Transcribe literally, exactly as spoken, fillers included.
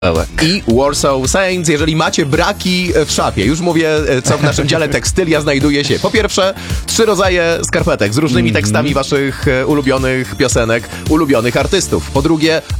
I Warsaw Saints, jeżeli macie braki w szafie, już mówię, co w naszym dziale tekstylia znajduje się. Po pierwsze, trzy rodzaje skarpetek z różnymi tekstami waszych ulubionych piosenek, ulubionych artystów. Po drugie,